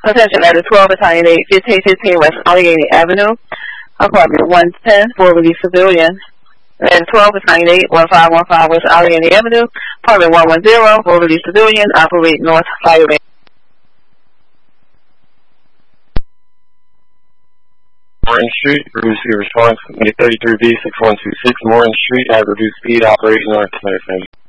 Attention, at 12 Battalion 8, 1515 West Allegheny Avenue, apartment 110, for release civilian. At 12 Battalion 8, 1515 West Allegheny Avenue, apartment 110, for release civilian, operate North Fire Base. Morton Street, emergency response, 33B 6126 Morton Street, at reduced speed, operating North Fire Base.